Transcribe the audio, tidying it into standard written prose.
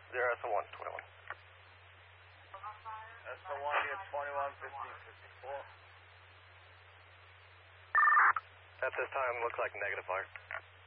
Zero SO1, 21. SO1, get 21, 15, 54. At this time, looks like negative fire.